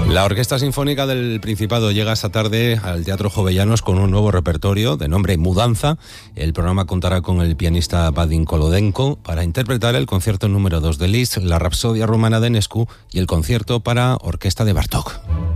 La Orquesta Sinfónica del Principado llega esta tarde al Teatro Jovellanos con un nuevo repertorio de nombre Mudanza. El programa contará con el pianista Vadim Kolodenko para interpretar el concierto número 2 de Liszt, la Rapsodia Rumana de Enescu y el concierto para orquesta de Bartók.